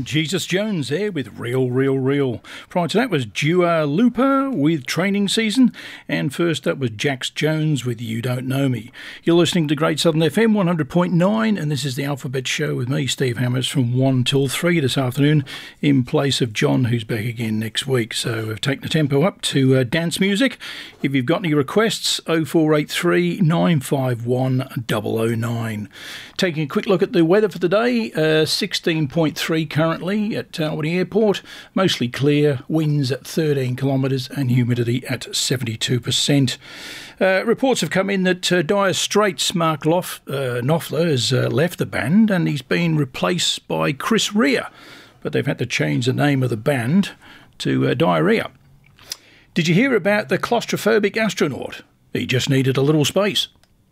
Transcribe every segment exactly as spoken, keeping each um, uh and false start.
Jesus Jones there with Real, Real, Real. Prior to that was Dua Lipa with Training Season, and first up was Jax Jones with You Don't Know Me. You're listening to Great Southern F M one hundred point nine, and this is the Alphabet Show with me, Steve Hammers, from one till three this afternoon, in place of John, who's back again next week. So we've taken the tempo up to uh, dance music. If you've got any requests, oh four eight three, nine five one, double oh nine. Taking a quick look at the weather for today, uh, sixteen point three currently at Albany Airport, mostly clear, winds at thirteen kilometres and humidity at seventy-two percent. Uh, reports have come in that uh, Dire Straits' Mark Lof- uh, Knopfler has uh, left the band and he's been replaced by Chris Rea, but they've had to change the name of the band to uh, Diarrhea. Did you hear about the claustrophobic astronaut? He just needed a little space.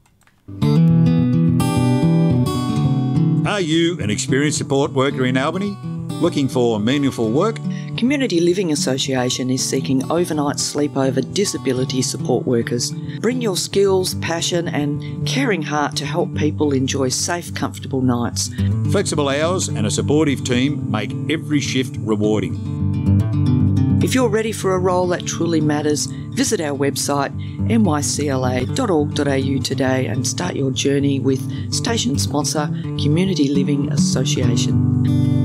Are you an experienced support worker in Albany? Looking for meaningful work? Community Living Association is seeking overnight sleepover disability support workers. Bring your skills, passion and caring heart to help people enjoy safe, comfortable nights. Flexible hours and a supportive team make every shift rewarding. If you're ready for a role that truly matters, visit our website m y c l a dot org dot a u today and start your journey with station sponsor Community Living Association.